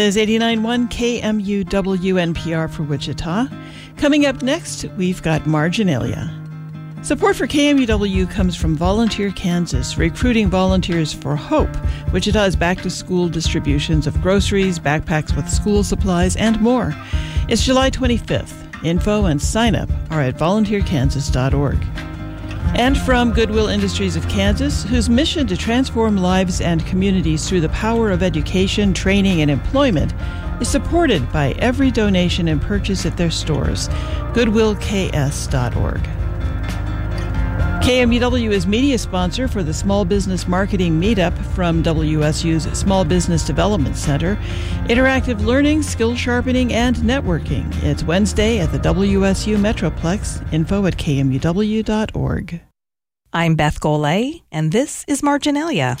Is 89.1 KMUW NPR for Wichita. Coming up next, we've got Marginalia. Support for KMUW comes from Volunteer Kansas, recruiting volunteers for hope. Wichita's back-to-school distributions of groceries, backpacks with school supplies, and more. It's July 25th. Info and sign-up are at volunteerkansas.org. And from Goodwill Industries of Kansas, whose mission to transform lives and communities through the power of education, training, and employment is supported by every donation and purchase at their stores. GoodwillKS.org. KMUW is media sponsor for the Small Business Marketing Meetup from WSU's Small Business Development Center. Interactive learning, skill sharpening, and networking. It's Wednesday at the WSU Metroplex. Info at KMUW.org. I'm Beth Golay, and this is Marginalia.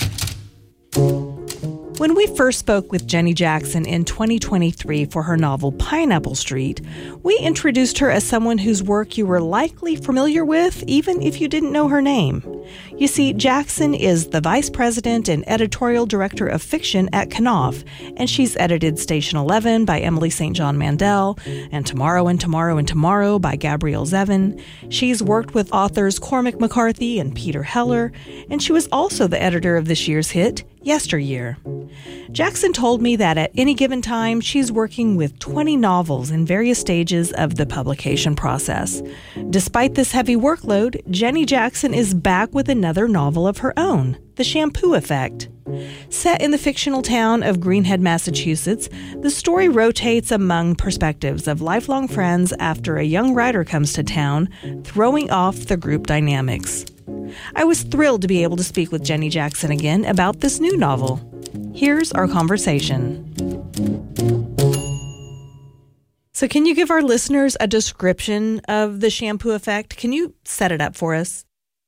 When we first spoke with Jenny Jackson in 2023 for her novel Pineapple Street, we introduced her as someone whose work you were likely familiar with, even if you didn't know her name. You see, Jackson is the vice president and editorial director of fiction at Knopf, and she's edited Station 11 by Emily St. John Mandel, and Tomorrow and Tomorrow and Tomorrow by Gabrielle Zevin. She's worked with authors Cormac McCarthy and Peter Heller, and she was also the editor of this year's hit, Yesteryear. Jackson told me that at any given time, she's working with 20 novels in various stages of the publication process. Despite this heavy workload, Jenny Jackson is back with another novel of her own, The Shampoo Effect. Set in the fictional town of Greenhead, Massachusetts, the story rotates among perspectives of lifelong friends after a young writer comes to town, throwing off the group dynamics. I was thrilled to be able to speak with Jenny Jackson again about this new novel. Here's our conversation. So can you give our listeners a description of The Shampoo Effect? Can you set it up for us?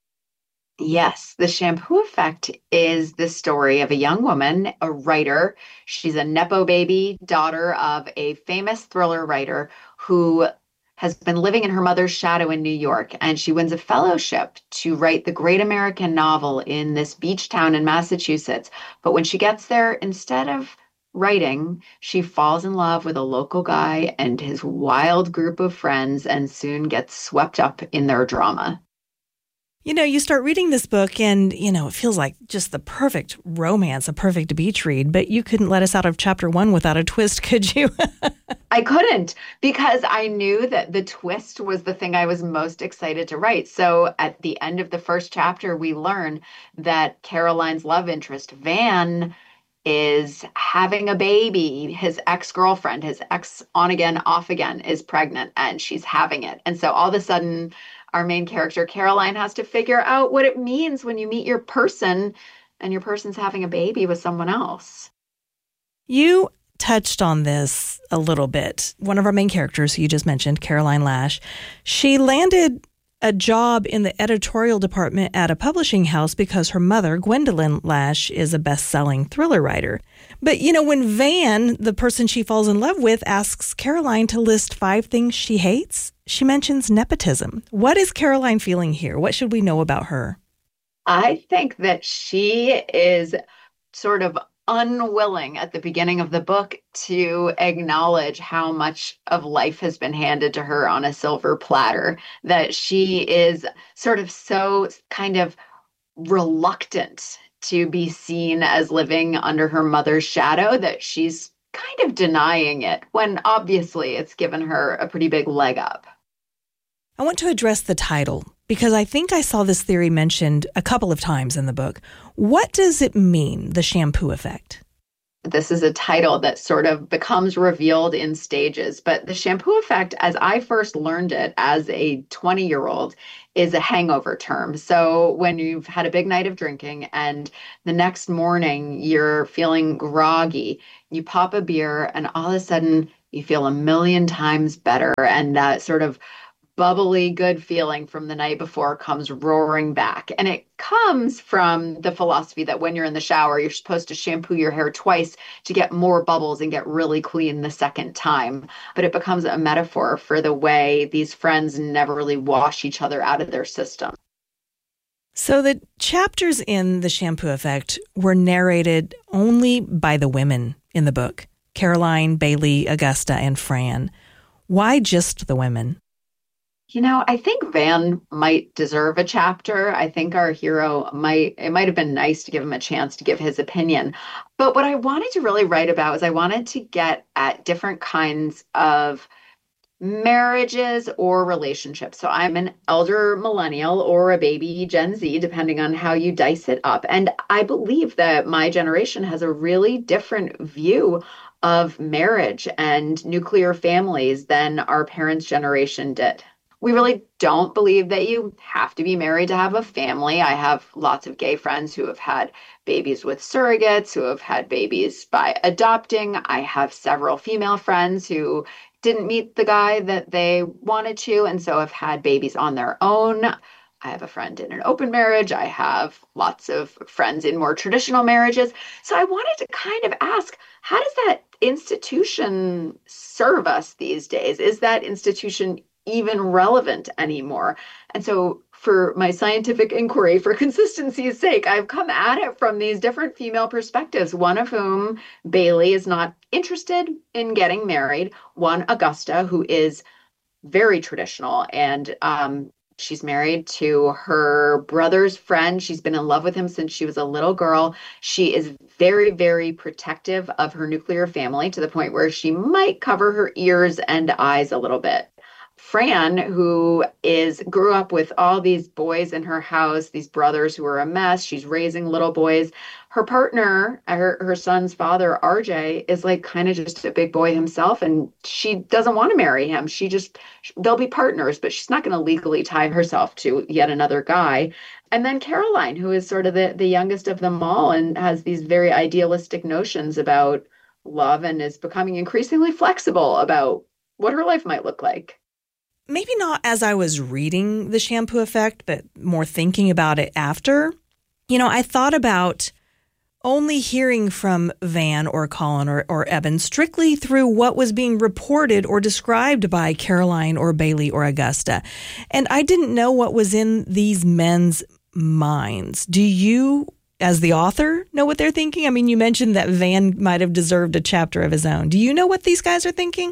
Yes, The Shampoo Effect is the story of a young woman, a writer. She's a Nepo baby, daughter of a famous thriller writer who has been living in her mother's shadow in New York, and she wins a fellowship to write the great American novel in this beach town in Massachusetts. But when she gets there, instead of writing, she falls in love with a local guy and his wild group of friends and soon gets swept up in their drama. You know, you start reading this book and, it feels like just the perfect romance, a perfect beach read, but you couldn't let us out of chapter 1 without a twist, could you? I couldn't, because I knew that the twist was the thing I was most excited to write. So at the end of the first chapter, we learn that Caroline's love interest, Van, is having a baby. His ex-girlfriend, his ex on again, off again, is pregnant and she's having it. And so all of a sudden, our main character, Caroline, has to figure out what it means when you meet your person and your person's having a baby with someone else. You touched on this a little bit. One of our main characters, who you just mentioned, Caroline Lash, she landed a job in the editorial department at a publishing house because her mother, Gwendolyn Lash, is a best-selling thriller writer. But, when Van, the person she falls in love with, asks Caroline to list 5 things she hates, she mentions nepotism. What is Caroline feeling here? What should we know about her? I think that she is sort of unwilling at the beginning of the book to acknowledge how much of life has been handed to her on a silver platter, that she is sort of so kind of reluctant to be seen as living under her mother's shadow that she's kind of denying it when obviously it's given her a pretty big leg up. I want to address the title because I think I saw this theory mentioned a couple of times in the book. What does it mean, the shampoo effect? This is a title that sort of becomes revealed in stages, but the shampoo effect, as I first learned it as a 20-year-old, is a hangover term. So when you've had a big night of drinking and the next morning you're feeling groggy, you pop a beer and all of a sudden you feel a million times better, and that sort of bubbly, good feeling from the night before comes roaring back. And it comes from the philosophy that when you're in the shower, you're supposed to shampoo your hair twice to get more bubbles and get really clean the second time. But it becomes a metaphor for the way these friends never really wash each other out of their system. So the chapters in The Shampoo Effect were narrated only by the women in the book. Caroline, Bailey, Augusta, and Fran. Why just the women? I think Van might deserve a chapter. I think our hero it might have been nice to give him a chance to give his opinion. But what I wanted to really write about is I wanted to get at different kinds of marriages or relationships. So I'm an elder millennial or a baby Gen Z, depending on how you dice it up. And I believe that my generation has a really different view of marriage and nuclear families than our parents' generation did. We really don't believe that you have to be married to have a family. I have lots of gay friends who have had babies with surrogates, who have had babies by adopting. I have several female friends who didn't meet the guy that they wanted to, and so have had babies on their own. I have a friend in an open marriage. I have lots of friends in more traditional marriages. So I wanted to kind of ask, how does that institution serve us these days? Is that institution even relevant anymore? And so for my scientific inquiry, for consistency's sake, I've come at it from these different female perspectives, one of whom, Bailey, is not interested in getting married, one, Augusta, who is very traditional, and she's married to her brother's friend. She's been in love with him since she was a little girl. She is very, very protective of her nuclear family to the point where she might cover her ears and eyes a little bit. Fran, who grew up with all these boys in her house, these brothers who are a mess. She's raising little boys. Her partner, her son's father, RJ, is like kind of just a big boy himself, and she doesn't want to marry him. They'll be partners, but she's not going to legally tie herself to yet another guy. And then Caroline, who is sort of the youngest of them all and has these very idealistic notions about love and is becoming increasingly flexible about what her life might look like. Maybe not as I was reading The Shampoo Effect, but more thinking about it after. I thought about only hearing from Van or Colin or Eben strictly through what was being reported or described by Caroline or Bailey or Augusta. And I didn't know what was in these men's minds. Do you, as the author, know what they're thinking? I mean, you mentioned that Van might have deserved a chapter of his own. Do you know what these guys are thinking?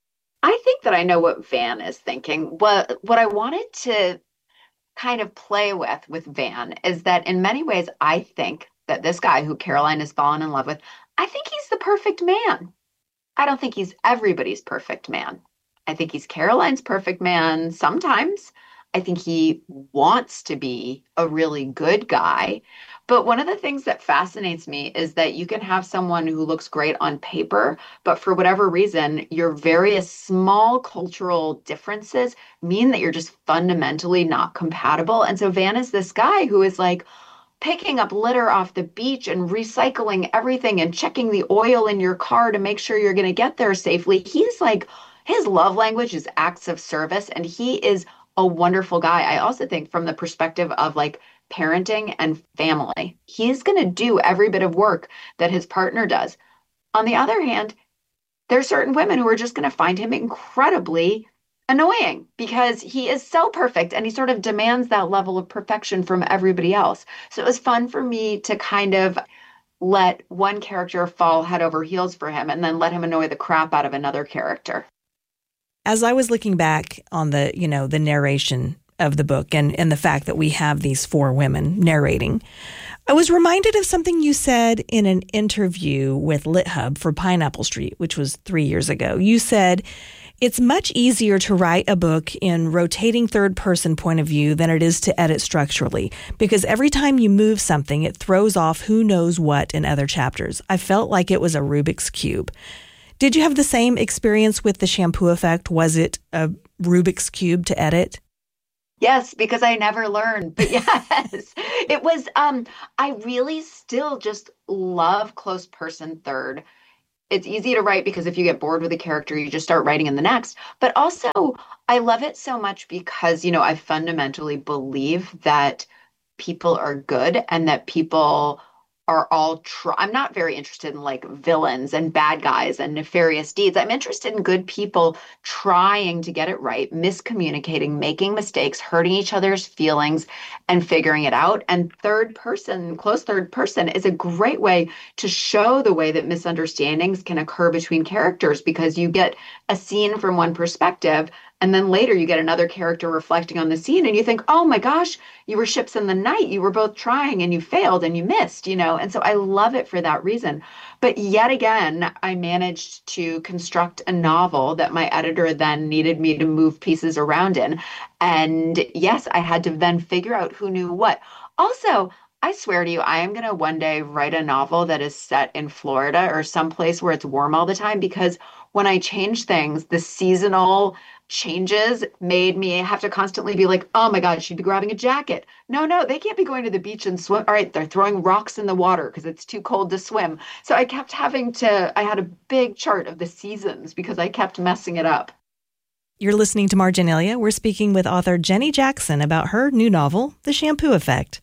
I think that I know what Van is thinking. What I wanted to kind of play with Van is that in many ways, I think that this guy who Caroline has fallen in love with, I think he's the perfect man. I don't think he's everybody's perfect man. I think he's Caroline's perfect man sometimes. I think he wants to be a really good guy. But one of the things that fascinates me is that you can have someone who looks great on paper, but for whatever reason, your various small cultural differences mean that you're just fundamentally not compatible. And so Van is this guy who is like picking up litter off the beach and recycling everything and checking the oil in your car to make sure you're going to get there safely. He's like, his love language is acts of service, and he is a wonderful guy. I also think from the perspective of like parenting and family, he's going to do every bit of work that his partner does. On the other hand, there are certain women who are just going to find him incredibly annoying because he is so perfect and he sort of demands that level of perfection from everybody else. So it was fun for me to kind of let one character fall head over heels for him and then let him annoy the crap out of another character. As I was looking back on the narration of the book and the fact that we have these four women narrating, I was reminded of something you said in an interview with LitHub for Pineapple Street, which was 3 years ago. You said, it's much easier to write a book in rotating third-person point of view than it is to edit structurally, because every time you move something, it throws off who knows what in other chapters. I felt like it was a Rubik's Cube. Did you have the same experience with The Shampoo Effect? Was it a Rubik's Cube to edit? Yes, because I never learned. But yes, it was, I really still just love close person third. It's easy to write because if you get bored with a character, you just start writing in the next. But also, I love it so much because, I fundamentally believe that people are good and that people are all I'm not very interested in like villains and bad guys and nefarious deeds. I'm interested in good people trying to get it right, miscommunicating, making mistakes, hurting each other's feelings, and figuring it out. And third person, close third person, is a great way to show the way that misunderstandings can occur between characters, because you get a scene from one perspective, and then later you get another character reflecting on the scene and you think, oh my gosh, you were ships in the night. You were both trying and you failed and you missed, you know? And so I love it for that reason. But yet again, I managed to construct a novel that my editor then needed me to move pieces around in. And yes, I had to then figure out who knew what. Also, I swear to you, I am going to one day write a novel that is set in Florida or someplace where it's warm all the time, because when I change things, the seasonal changes made me have to constantly be like, oh my God, she'd be grabbing a jacket. No, they can't be going to the beach and swim. All right, they're throwing rocks in the water because it's too cold to swim. So I kept I had a big chart of the seasons because I kept messing it up. You're listening to Marginalia. We're speaking with author Jenny Jackson about her new novel, The Shampoo Effect.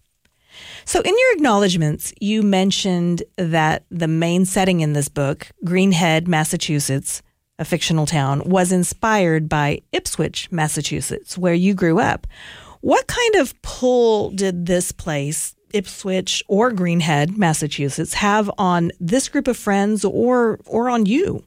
So in your acknowledgments, you mentioned that the main setting in this book, Greenhead, Massachusetts, a fictional town, was inspired by Ipswich, Massachusetts, where you grew up. What kind of pull did this place, Ipswich or Greenhead, Massachusetts, have on this group of friends or on you?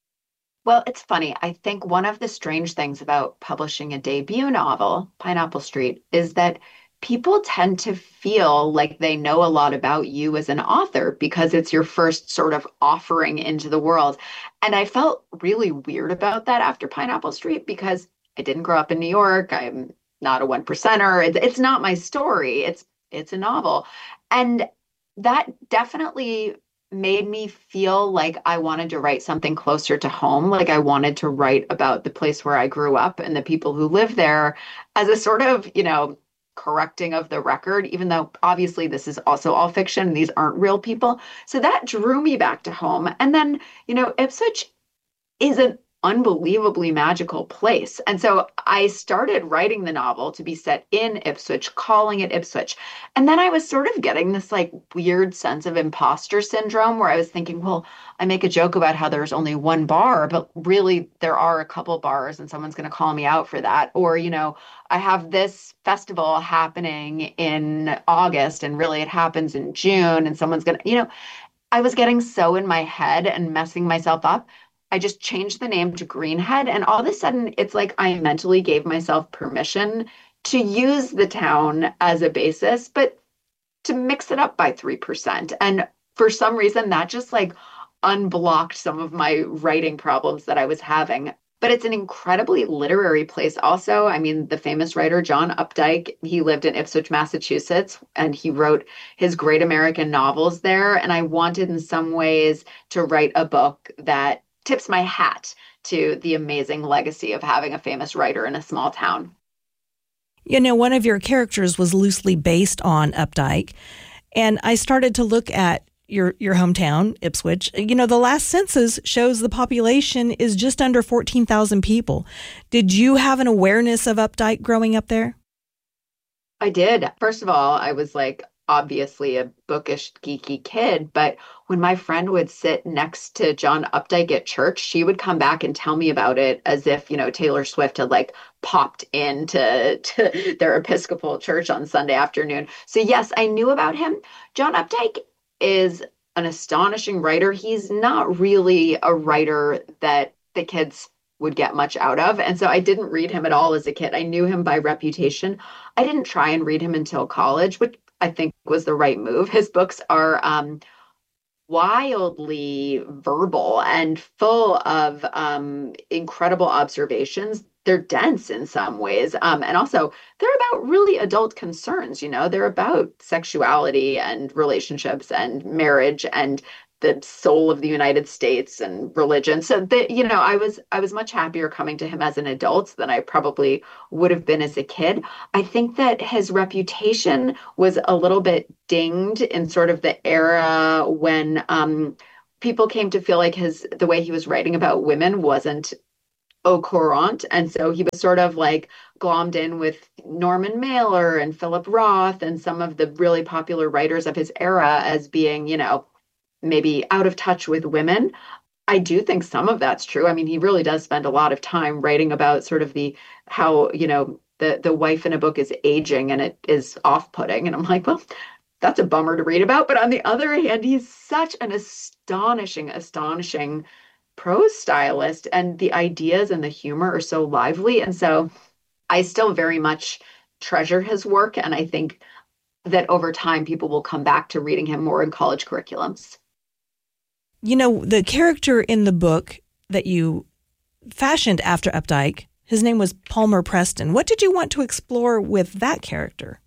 Well, it's funny. I think one of the strange things about publishing a debut novel, Pineapple Street, is that people tend to feel like they know a lot about you as an author because it's your first sort of offering into the world. And I felt really weird about that after Pineapple Street because I didn't grow up in New York. I'm not a one percenter. It's not my story. It's a novel. And that definitely made me feel like I wanted to write something closer to home. Like I wanted to write about the place where I grew up and the people who live there as a sort of, correcting of the record, even though obviously this is also all fiction. These aren't real people. So that drew me back to home. And then, Ipswich is an unbelievably magical place. And so I started writing the novel to be set in Ipswich, calling it Ipswich. And then I was sort of getting this like weird sense of imposter syndrome where I was thinking, well, I make a joke about how there's only one bar, but really there are a couple bars and someone's going to call me out for that. Or, I have this festival happening in August and really it happens in June and someone's going to, I was getting so in my head and messing myself up. I just changed the name to Greenhead, and all of a sudden it's like I mentally gave myself permission to use the town as a basis, but to mix it up by 3%. And for some reason that just like unblocked some of my writing problems that I was having. But it's an incredibly literary place also. I mean, the famous writer John Updike, he lived in Ipswich, Massachusetts, and he wrote his great American novels there. And I wanted in some ways to write a book that tips my hat to the amazing legacy of having a famous writer in a small town. One of your characters was loosely based on Updike, and I started to look at your hometown, Ipswich. The last census shows the population is just under 14,000 people. Did you have an awareness of Updike growing up there? I did. First of all, I was like, obviously a bookish, geeky kid, but when my friend would sit next to John Updike at church, she would come back and tell me about it as if, Taylor Swift had like popped into their Episcopal church on Sunday afternoon. So yes, I knew about him. John Updike is an astonishing writer. He's not really a writer that the kids would get much out of. And so I didn't read him at all as a kid. I knew him by reputation. I didn't try and read him until college, which I think was the right move. His books are wildly verbal and full of incredible observations. They're dense in some ways. And also they're about really adult concerns. They're about sexuality and relationships and marriage and the soul of the United States and religion. So I was much happier coming to him as an adult than I probably would have been as a kid. I think that his reputation was a little bit dinged in sort of the era when people came to feel like the way he was writing about women wasn't au courant. And so he was sort of like glommed in with Norman Mailer and Philip Roth and some of the really popular writers of his era as being, maybe out of touch with women. I do think some of that's true. I mean, he really does spend a lot of time writing about sort of how, the wife in a book is aging and it is off-putting. And I'm like, well, that's a bummer to read about. But on the other hand, he's such an astonishing prose stylist, and the ideas and the humor are so lively. And so I still very much treasure his work. And I think that over time, people will come back to reading him more in college curriculums. The character in the book that you fashioned after Updike, his name was Palmer Preston. What did you want to explore with that character?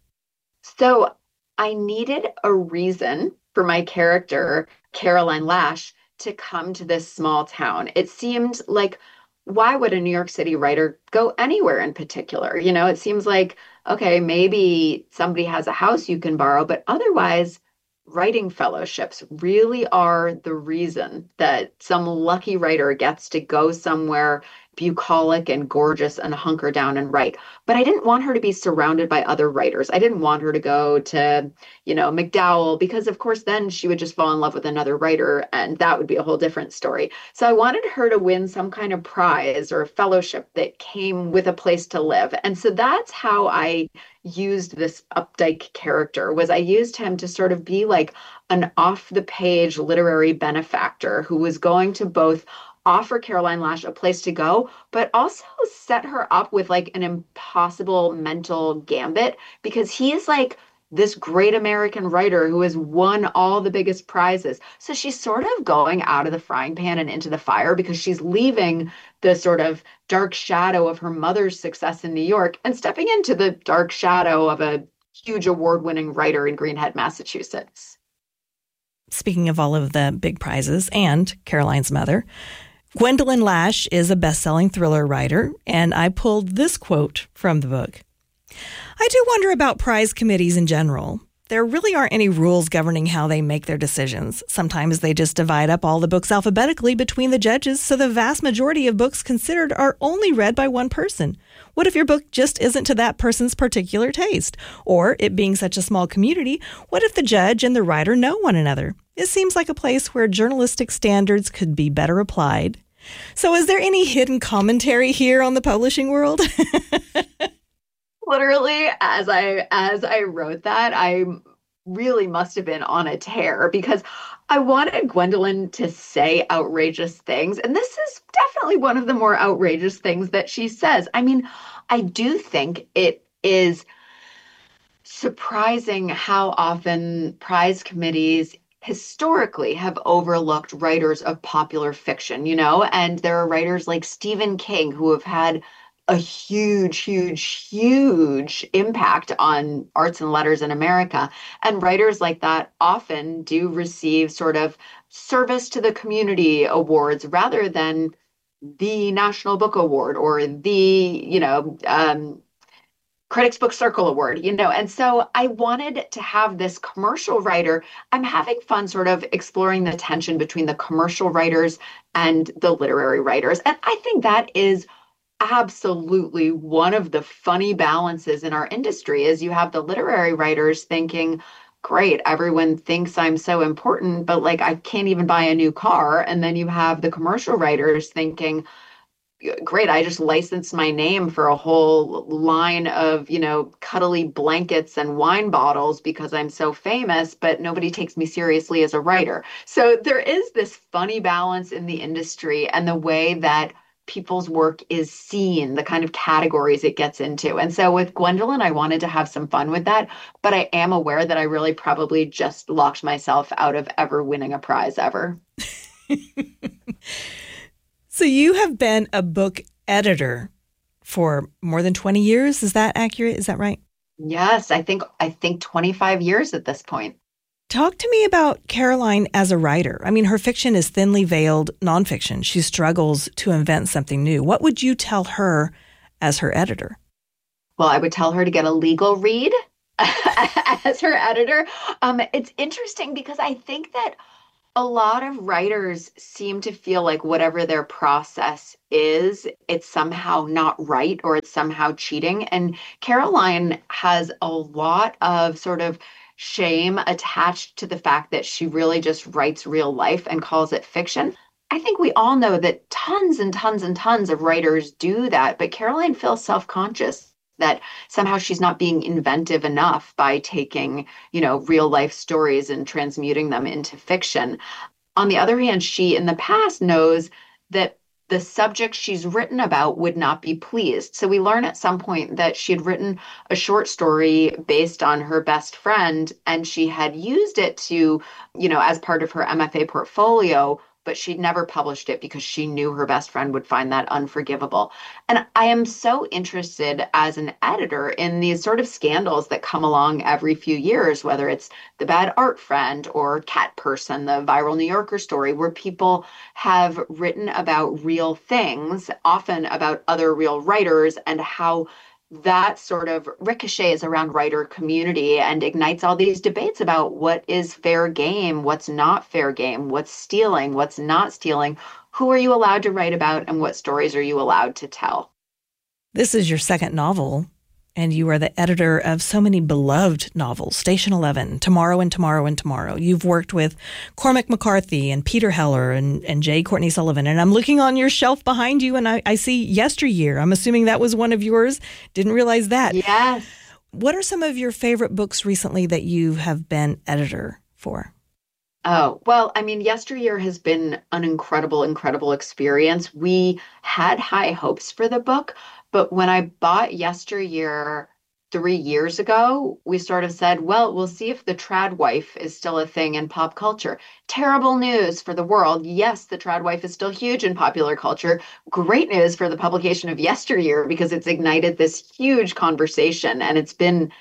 So I needed a reason for my character, Caroline Lash, to come to this small town. It seemed like, why would a New York City writer go anywhere in particular? It seems like, okay, maybe somebody has a house you can borrow, but otherwise, writing fellowships really are the reason that some lucky writer gets to go somewhere bucolic and gorgeous and hunker down and write. But I didn't want her to be surrounded by other writers. I didn't want her to go to, MacDowell, because of course then she would just fall in love with another writer and that would be a whole different story. So I wanted her to win some kind of prize or fellowship that came with a place to live. And so that's how I used this Updike character. I used him to sort of be like an off the page literary benefactor who was going to both offer Caroline Lash a place to go, but also set her up with like an impossible mental gambit, because he is like this great American writer who has won all the biggest prizes. So she's sort of going out of the frying pan and into the fire, because she's leaving the sort of dark shadow of her mother's success in New York and stepping into the dark shadow of a huge award-winning writer in Greenhead, Massachusetts. Speaking of all of the big prizes and Caroline's mother, Gwendolyn Lash is a best-selling thriller writer, and I pulled this quote from the book. I do wonder about prize committees in general. There really aren't any rules governing how they make their decisions. Sometimes they just divide up all the books alphabetically between the judges, so the vast majority of books considered are only read by one person. What if your book just isn't to that person's particular taste? Or, it being such a small community, what if the judge and the writer know one another? It seems like a place where journalistic standards could be better applied. So is there any hidden commentary here on the publishing world? Literally, as I wrote that, I really must have been on a tear, because I wanted Gwendolyn to say outrageous things. And this is definitely one of the more outrageous things that she says. I mean, I do think it is surprising how often prize committees historically have overlooked writers of popular fiction, and there are writers like Stephen King who have had a huge impact on arts and letters in America. And writers like that often do receive sort of service to the community awards rather than the National Book Award or the, Critics Book Circle Award, And so I wanted to have this commercial writer. I'm having fun sort of exploring the tension between the commercial writers and the literary writers. And I think that is absolutely one of the funny balances in our industry, is you have the literary writers thinking, great, everyone thinks I'm so important, but like I can't even buy a new car. And then you have the commercial writers thinking, great, I just licensed my name for a whole line of, cuddly blankets and wine bottles because I'm so famous, but nobody takes me seriously as a writer. So there is this funny balance in the industry and the way that people's work is seen, the kind of categories it gets into. And so with Gwendolyn, I wanted to have some fun with that, but I am aware that I really probably just locked myself out of ever winning a prize ever. So you have been a book editor for more than 20 years. Is that accurate? Is that right? Yes, I think 25 years at this point. Talk to me about Caroline as a writer. I mean, her fiction is thinly veiled nonfiction. She struggles to invent something new. What would you tell her as her editor? Well, I would tell her to get a legal read as her editor. It's interesting because I think that A lot of writers seem to feel like whatever their process is, it's somehow not right or it's somehow cheating. And Caroline has a lot of sort of shame attached to the fact that she really just writes real life and calls it fiction. I think we all know that tons and tons and tons of writers do that, but Caroline feels self-conscious that somehow she's not being inventive enough by taking, real life stories and transmuting them into fiction. On the other hand, she in the past knows that the subject she's written about would not be pleased. So we learn at some point that she had written a short story based on her best friend, and she had used it to, as part of her MFA portfolio, but she'd never published it because she knew her best friend would find that unforgivable. And I am so interested as an editor in these sort of scandals that come along every few years, whether it's the bad art friend or cat person, the viral New Yorker story, where people have written about real things, often about other real writers, and how that sort of ricochets around writer community and ignites all these debates about what is fair game, what's not fair game, what's stealing, what's not stealing, who are you allowed to write about, and what stories are you allowed to tell. This is your second novel, and you are the editor of so many beloved novels, Station 11, Tomorrow and Tomorrow and Tomorrow. You've worked with Cormac McCarthy and Peter Heller and J. Courtney Sullivan. And I'm looking on your shelf behind you, and I see Yesteryear. I'm assuming that was one of yours. Didn't realize that. Yes. What are some of your favorite books recently that you have been editor for? Oh, well, I mean, Yesteryear has been an incredible, incredible experience. We had high hopes for the book, but when I bought Yesteryear 3 years ago, we sort of said, well, we'll see if the trad wife is still a thing in pop culture. Terrible news for the world. Yes, the trad wife is still huge in popular culture. Great news for the publication of Yesteryear because it's ignited this huge conversation and it's been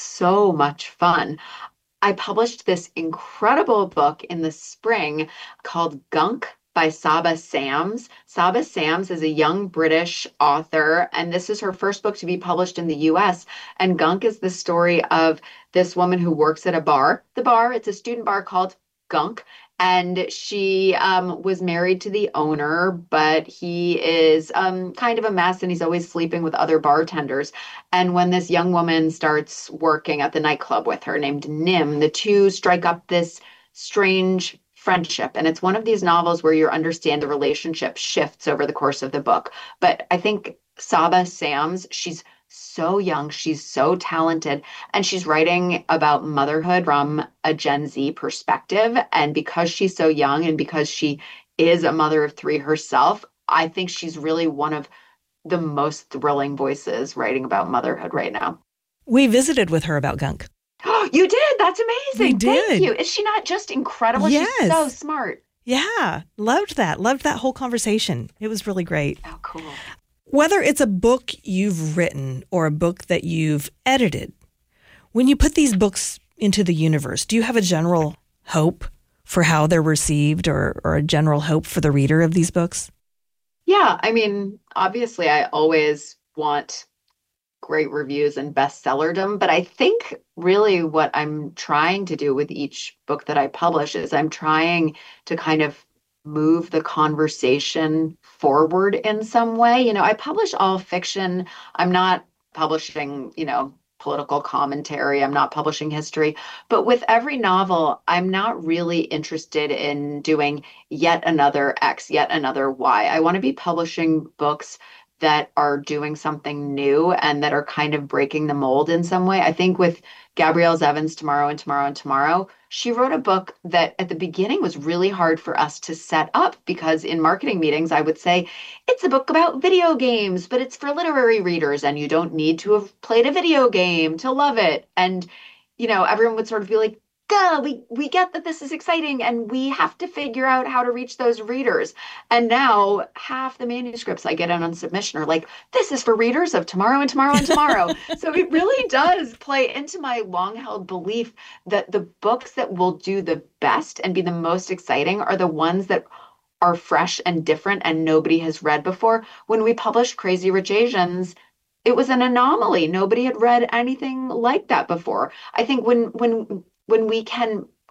so much fun. I published this incredible book in the spring called Gunk by Saba Sams. Saba Sams is a young British author, and this is her first book to be published in the US. And Gunk is the story of this woman who works at a bar. The bar, it's a student bar called Gunk, and she was married to the owner, but he is kind of a mess and he's always sleeping with other bartenders. And when this young woman starts working at the nightclub with her named Nim, the two strike up this strange friendship. And it's one of these novels where you understand the relationship shifts over the course of the book. But I think Saba Sams, she's so young, she's so talented, and she's writing about motherhood from a Gen Z perspective. And because she's so young and because she is a mother of three herself, I think she's really one of the most thrilling voices writing about motherhood right now. We visited with her about Gunk. You did? That's amazing. We did. Thank you. Is she not just incredible? Yes. She's so smart. Yeah. Loved that. Loved that whole conversation. It was really great. Oh, cool. Whether it's a book you've written or a book that you've edited, when you put these books into the universe, do you have a general hope for how they're received or a general hope for the reader of these books? Yeah. I mean, obviously, I always want great reviews and bestsellerdom, but I think really what I'm trying to do with each book that I publish is I'm trying to kind of move the conversation forward in some way. I publish all fiction. I'm not publishing, political commentary. I'm not publishing history. But with every novel, I'm not really interested in doing yet another X, yet another Y. I want to be publishing books that are doing something new and that are kind of breaking the mold in some way. I think with Gabrielle Zevins, Tomorrow and Tomorrow and Tomorrow, she wrote a book that at the beginning was really hard for us to set up because in marketing meetings, I would say, it's a book about video games, but it's for literary readers and you don't need to have played a video game to love it. And, everyone would sort of be like, duh, we get that this is exciting and we have to figure out how to reach those readers. And now half the manuscripts I get in on submission are like, this is for readers of Tomorrow and Tomorrow and Tomorrow. So it really does play into my long-held belief that the books that will do the best and be the most exciting are the ones that are fresh and different and nobody has read before. When we published Crazy Rich Asians, it was an anomaly. Nobody had read anything like that before. I think when we can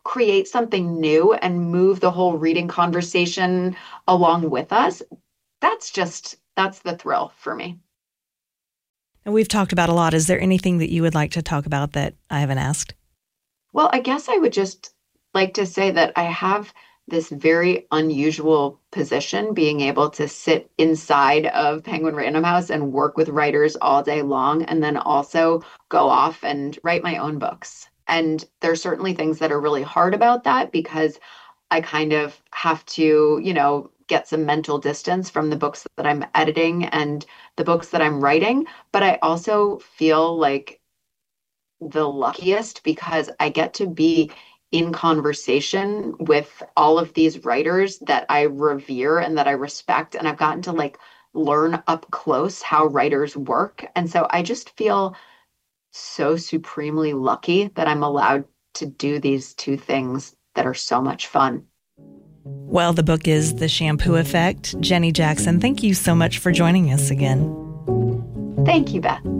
create something new and move the whole reading conversation along with us, that's the thrill for me. And we've talked about a lot. Is there anything that you would like to talk about that I haven't asked? Well, I guess I would just like to say that I have this very unusual position, being able to sit inside of Penguin Random House and work with writers all day long, and then also go off and write my own books. And there's certainly things that are really hard about that, because I kind of have to, get some mental distance from the books that I'm editing and the books that I'm writing. But I also feel like the luckiest because I get to be in conversation with all of these writers that I revere and that I respect. And I've gotten to learn up close how writers work. And so I just feel so supremely lucky that I'm allowed to do these two things that are so much fun. Well, the book is The Shampoo Effect. Jenny Jackson, thank you so much for joining us again. Thank you, Beth.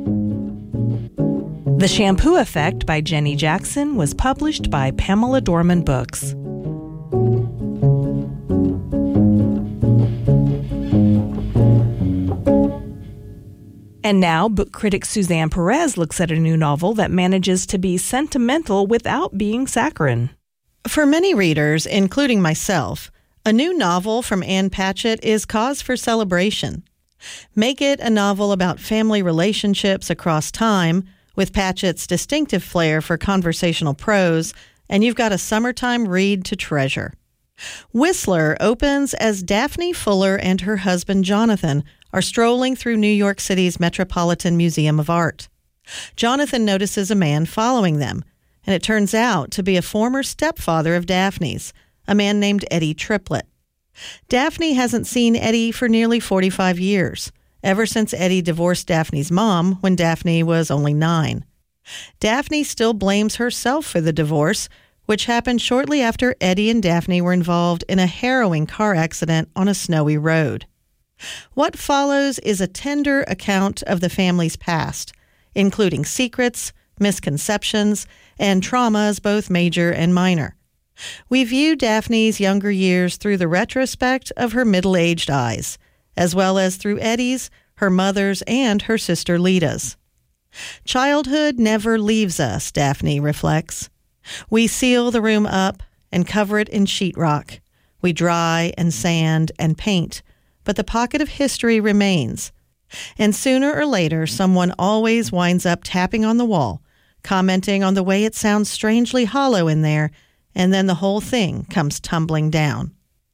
The Shampoo Effect by Jenny Jackson was published by Pamela Dorman Books. And now, book critic Suzanne Perez looks at a new novel that manages to be sentimental without being saccharine. For many readers, including myself, a new novel from Ann Patchett is cause for celebration. Make it a novel about family relationships across time, with Patchett's distinctive flair for conversational prose, and you've got a summertime read to treasure. Whistler opens as Daphne Fuller and her husband Jonathan are strolling through New York City's Metropolitan Museum of Art. Jonathan notices a man following them, and it turns out to be a former stepfather of Daphne's, a man named Eddie Triplett. Daphne hasn't seen Eddie for nearly 45 years, ever since Eddie divorced Daphne's mom when Daphne was only 9. Daphne still blames herself for the divorce, which happened shortly after Eddie and Daphne were involved in a harrowing car accident on a snowy road. What follows is a tender account of the family's past, including secrets, misconceptions, and traumas both major and minor. We view Daphne's younger years through the retrospect of her middle-aged eyes, as well as through Eddie's, her mother's, and her sister Lita's. Childhood never leaves us, Daphne reflects. We seal the room up and cover it in sheetrock. We dry and sand and paint, but the pocket of history remains. And sooner or later, someone always winds up tapping on the wall, commenting on the way it sounds strangely hollow in there, and then the whole thing comes tumbling down.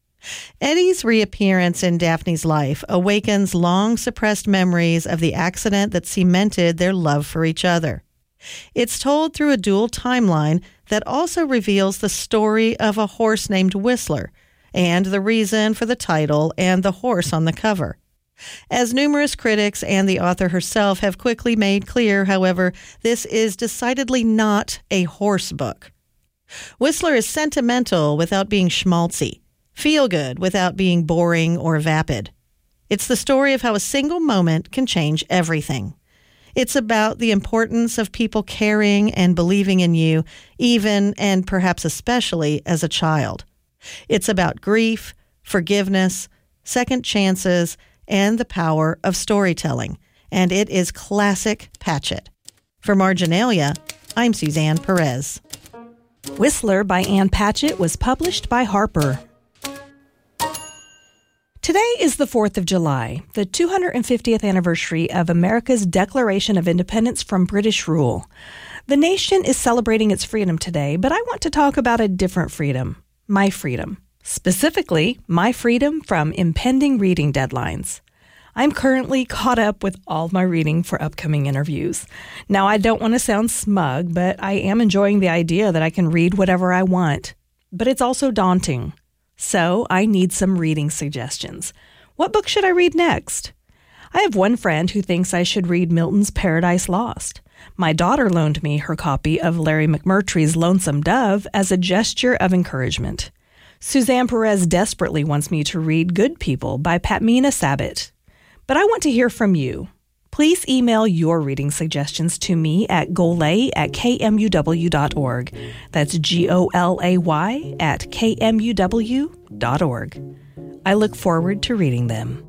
Eddie's reappearance in Daphne's life awakens long-suppressed memories of the accident that cemented their love for each other. It's told through a dual timeline that also reveals the story of a horse named Whistler, and the reason for the title and the horse on the cover. As numerous critics and the author herself have quickly made clear, however, this is decidedly not a horse book. Whistler is sentimental without being schmaltzy, feel-good without being boring or vapid. It's the story of how a single moment can change everything. It's about the importance of people caring and believing in you, even and perhaps especially as a child. It's about grief, forgiveness, second chances, and the power of storytelling. And it is classic Patchett. For Marginalia, I'm Suzanne Perez. Whistler by Ann Patchett was published by Harper. Today is the 4th of July, the 250th anniversary of America's Declaration of Independence from British rule. The nation is celebrating its freedom today, but I want to talk about a different freedom, my freedom. Specifically, my freedom from impending reading deadlines. I'm currently caught up with all my reading for upcoming interviews. Now, I don't want to sound smug, but I am enjoying the idea that I can read whatever I want. But it's also daunting. So I need some reading suggestions. What book should I read next? I have one friend who thinks I should read Milton's Paradise Lost. My daughter loaned me her copy of Larry McMurtry's Lonesome Dove as a gesture of encouragement. Suzanne Perez desperately wants me to read Good People by Patmina Sabat. But I want to hear from you. Please email your reading suggestions to me at golay@kmuw.org. That's GOLAY@kmuw.org. I look forward to reading them.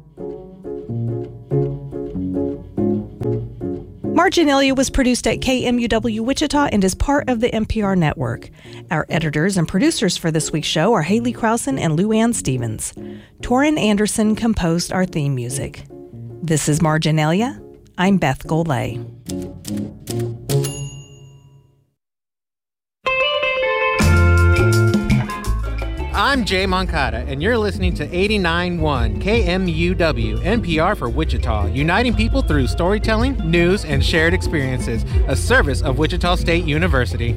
Marginalia was produced at KMUW Wichita and is part of the NPR network. Our editors and producers for this week's show are Haley Krausen and Lou Ann Stevens. Torrin Anderson composed our theme music. This is Marginalia. I'm Beth Golay. I'm Jay Moncada, and you're listening to 89.1 KMUW, NPR for Wichita, uniting people through storytelling, news, and shared experiences, a service of Wichita State University.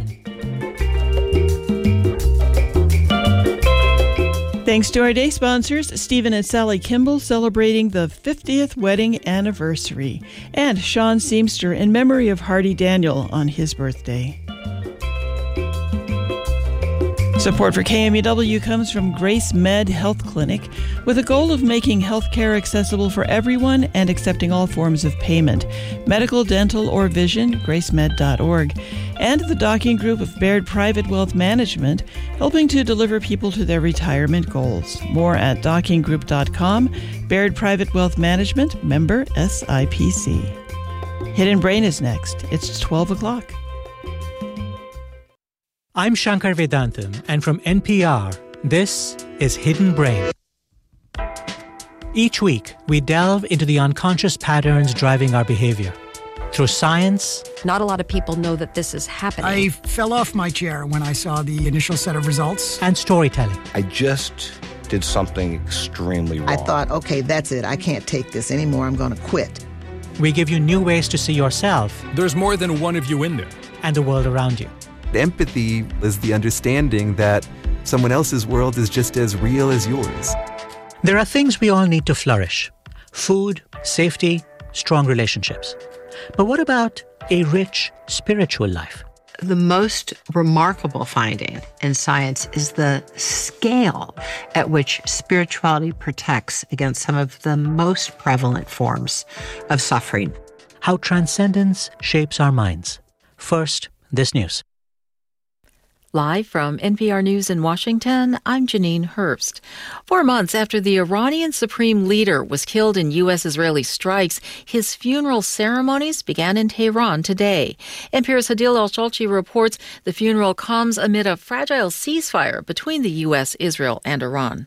Thanks to our day sponsors, Stephen and Sally Kimball celebrating the 50th wedding anniversary, and Sean Seamster in memory of Hardy Daniel on his birthday. Support for KMUW comes from Grace Med Health Clinic, with a goal of making healthcare accessible for everyone and accepting all forms of payment. Medical, dental, or vision, gracemed.org. And the Docking Group of Baird Private Wealth Management, helping to deliver people to their retirement goals. More at dockinggroup.com. Baird Private Wealth Management, member SIPC. Hidden Brain is next. It's 12 o'clock. I'm Shankar Vedantam, and from NPR, this is Hidden Brain. Each week, we delve into the unconscious patterns driving our behavior. Through science... Not a lot of people know that this is happening. I fell off my chair when I saw the initial set of results. And storytelling. I just did something extremely wrong. I thought, okay, that's it. I can't take this anymore. I'm going to quit. We give you new ways to see yourself. There's more than one of you in there. And the world around you. Empathy is the understanding that someone else's world is just as real as yours. There are things we all need to flourish. Food, safety, strong relationships. But what about a rich spiritual life? The most remarkable finding in science is the scale at which spirituality protects against some of the most prevalent forms of suffering. How transcendence shapes our minds. First, this news. Live from NPR News in Washington, I'm Janine Herbst. 4 months after the Iranian supreme leader was killed in U.S.-Israeli strikes, his funeral ceremonies began in Tehran today. NPR's Hadil Al-Shalchi reports the funeral comes amid a fragile ceasefire between the U.S., Israel, and Iran.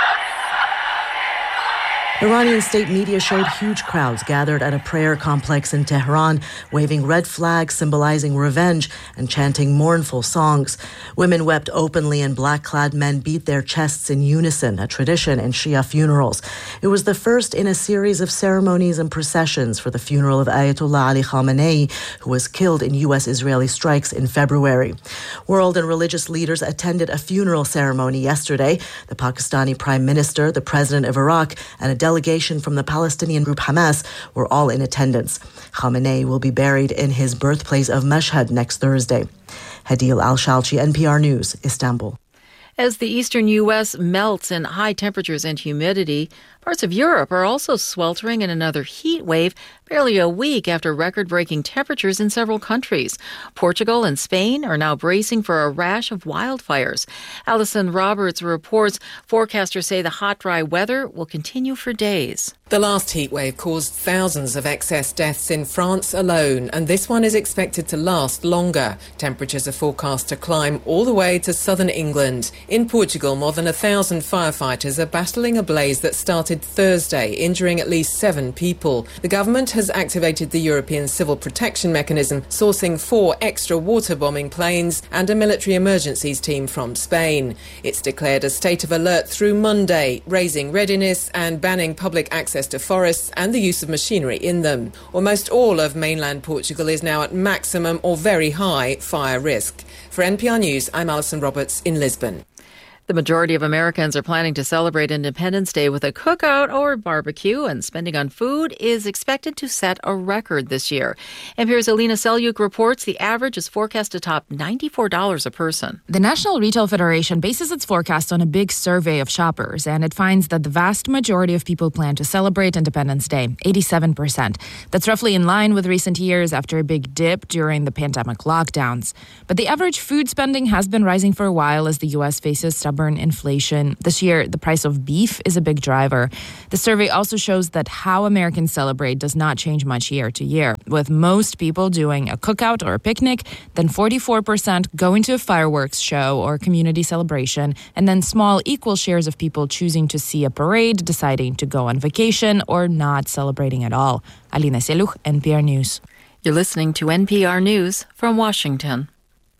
Iranian state media showed huge crowds gathered at a prayer complex in Tehran, waving red flags symbolizing revenge and chanting mournful songs. Women wept openly and black-clad men beat their chests in unison, a tradition in Shia funerals. It was the first in a series of ceremonies and processions for the funeral of Ayatollah Ali Khamenei, who was killed in U.S.-Israeli strikes in February. World and religious leaders attended a funeral ceremony yesterday. The Pakistani Prime Minister, the President of Iraq, and a delegation from the Palestinian group Hamas were all in attendance. Khamenei will be buried in his birthplace of Mashhad next Thursday. Hadil Al-Shalchi, NPR News, Istanbul. As the eastern U.S. melts in high temperatures and humidity, parts of Europe are also sweltering in another heat wave barely a week after record-breaking temperatures in several countries. Portugal and Spain are now bracing for a rash of wildfires. Allison Roberts reports forecasters say the hot, dry weather will continue for days. The last heat wave caused thousands of excess deaths in France alone, and this one is expected to last longer. Temperatures are forecast to climb all the way to southern England. In Portugal, more than 1,000 firefighters are battling a blaze that started Thursday, injuring at least 7 people. The government has activated the European Civil Protection Mechanism, sourcing 4 extra water bombing planes and a military emergencies team from Spain. It's declared a state of alert through Monday, raising readiness and banning public access to forests and the use of machinery in them. Almost all of mainland Portugal is now at maximum or very high fire risk. For NPR News, I'm Alison Roberts in Lisbon. The majority of Americans are planning to celebrate Independence Day with a cookout or barbecue, and spending on food is expected to set a record this year. NPR's Alina Selyuk reports the average is forecast to top $94 a person. The National Retail Federation bases its forecast on a big survey of shoppers, and it finds that the vast majority of people plan to celebrate Independence Day, 87%. That's roughly in line with recent years after a big dip during the pandemic lockdowns. But the average food spending has been rising for a while as the U.S. faces stubborn inflation. This year, the price of beef is a big driver. The survey also shows that how Americans celebrate does not change much year to year, with most people doing a cookout or a picnic, then 44% going to a fireworks show or community celebration, and then small equal shares of people choosing to see a parade, deciding to go on vacation, or not celebrating at all. Alina Selyuk, NPR News. You're listening to NPR News from Washington.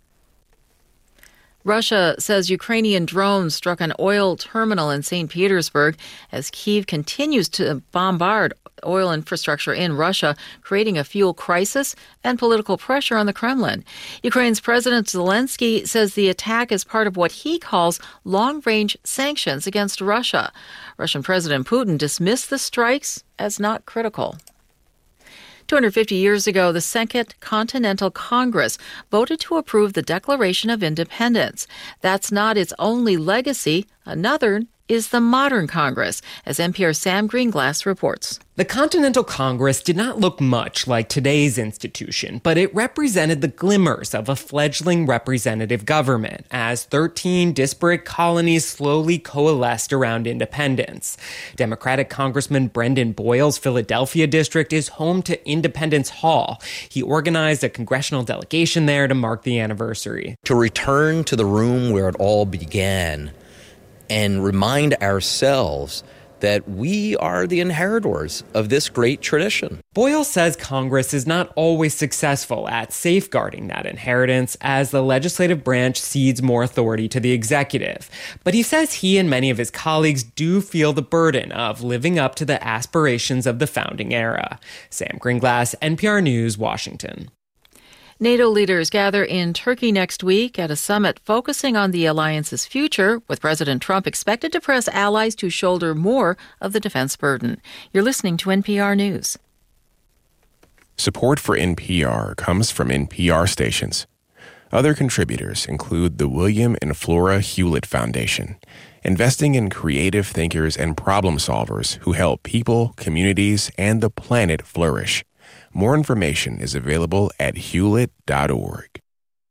Russia says Ukrainian drones struck an oil terminal in St. Petersburg as Kyiv continues to bombard oil infrastructure in Russia, creating a fuel crisis and political pressure on the Kremlin. Ukraine's President Zelensky says the attack is part of what he calls long-range sanctions against Russia. Russian President Putin dismissed the strikes as not critical. 250 years ago, the Second Continental Congress voted to approve the Declaration of Independence. That's not its only legacy. Another is the modern Congress, as NPR's Sam Greenglass reports. The Continental Congress did not look much like today's institution, but it represented the glimmers of a fledgling representative government as 13 disparate colonies slowly coalesced around independence. Democratic Congressman Brendan Boyle's Philadelphia district is home to Independence Hall. He organized a congressional delegation there to mark the anniversary. To return to the room where it all began and remind ourselves that we are the inheritors of this great tradition. Boyle says Congress is not always successful at safeguarding that inheritance as the legislative branch cedes more authority to the executive. But he says he and many of his colleagues do feel the burden of living up to the aspirations of the founding era. Sam Greenglass, NPR News, Washington. NATO leaders gather in Turkey next week at a summit focusing on the alliance's future, with President Trump expected to press allies to shoulder more of the defense burden. You're listening to NPR News. Support for NPR comes from NPR stations. Other contributors include the William and Flora Hewlett Foundation, investing in creative thinkers and problem solvers who help people, communities, and the planet flourish. More information is available at hewlett.org.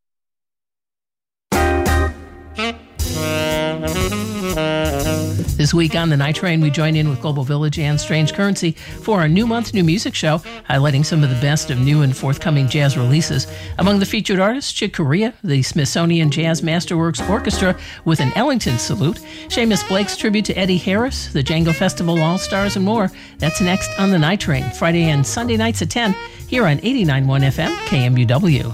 This week on The Night Train, we join in with Global Village and Strange Currency for our New Month, New Music show, highlighting some of the best of new and forthcoming jazz releases. Among the featured artists, Chick Corea, the Smithsonian Jazz Masterworks Orchestra with an Ellington salute, Seamus Blake's tribute to Eddie Harris, the Django Festival All-Stars, and more. That's next on The Night Train, Friday and Sunday nights at 10, here on 89.1 FM KMUW.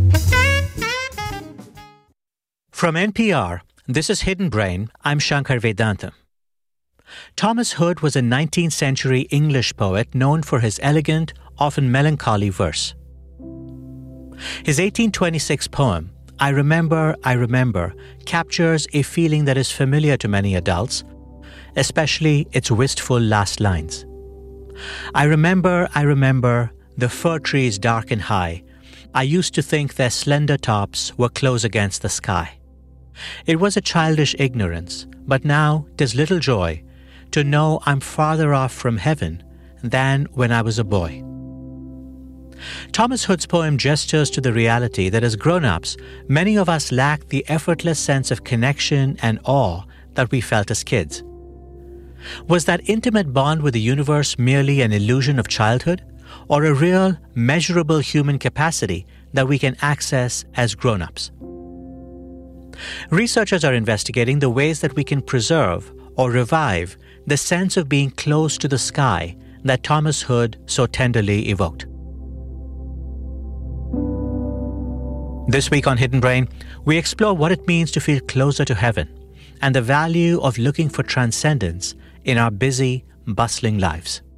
From NPR, this is Hidden Brain. I'm Shankar Vedanta. Thomas Hood was a 19th century English poet known for his elegant, often melancholy verse. His 1826 poem, I Remember, captures a feeling that is familiar to many adults, especially its wistful last lines. I remember, the fir trees dark and high. I used to think their slender tops were close against the sky. It was a childish ignorance, but now 'tis little joy to know I'm farther off from heaven than when I was a boy. Thomas Hood's poem gestures to the reality that as grown-ups, many of us lack the effortless sense of connection and awe that we felt as kids. Was that intimate bond with the universe merely an illusion of childhood, or a real, measurable human capacity that we can access as grown-ups? Researchers are investigating the ways that we can preserve or revive the sense of being close to the sky that Thomas Hood so tenderly evoked. This week on Hidden Brain, we explore what it means to feel closer to heaven and the value of looking for transcendence in our busy, bustling lives.